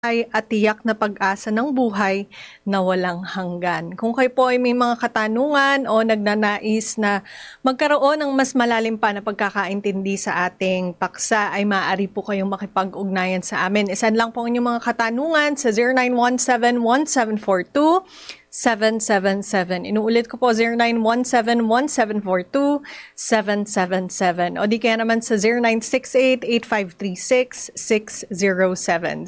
at tiyak na pag-asa ng buhay na walang hanggan. Kung kayo po ay may mga katanungan o nagnanais na magkaroon ng mas malalim pa na pagkakaintindi sa ating paksa, ay maaari po kayong makipag-ugnayan sa amin. Isend lang po ang inyong mga katanungan sa 0917-1742-777. Inuulit ko po 0917-1742-777. O di kaya naman sa 0968-8536-607.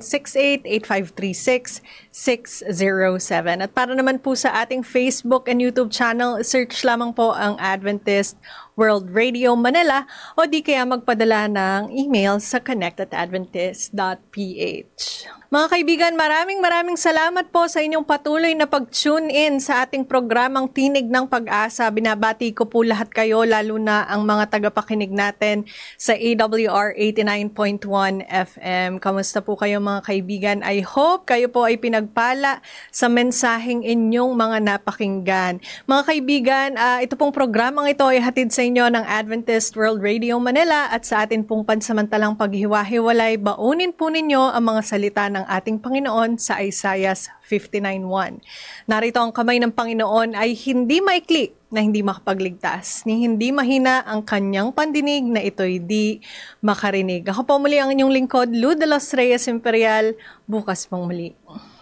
0968-8536-607. At para naman po sa ating Facebook and YouTube channel, search lamang po ang Adventist World Radio Manila o di kaya magpadala ng email sa connect@adventist.ph. Mga kaibigan, maraming salamat po sa inyong patuloy na pag-tune in sa ating programang Tinig ng Pag-asa. Binabati ko po lahat kayo, lalo na ang mga tagapakinig natin sa AWR 89.1 FM. Kamusta po kayo mga kaibigan? I hope kayo po ay pinagpala sa mensaheng inyong mga napakinggan. Mga kaibigan, ito pong programang ito ay hatid sa inyo ng Adventist World Radio Manila at sa atin pong pansamantalang paghiwa-hiwalay, baunin po ninyo ang mga salita ng ating Panginoon sa Isaiah 59:1. Narito ang kamay ng Panginoon ay hindi maikli na hindi makapagligtas, ni hindi mahina ang kanyang pandinig na ito'y di makarinig. Ako po muli ang inyong lingkod, Lou de los Reyes Imperial, bukas pong muli.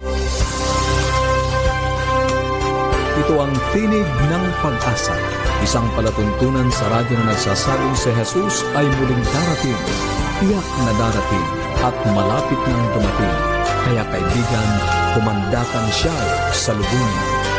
Ito ang Tinig ng Pag-asa, isang palatuntunan sa radyo na nagsasabing si Jesus ay muling darating, tiyak na darating at malapit nang dumating. Kaya kaibigan, kumandatan siya sa lubungin.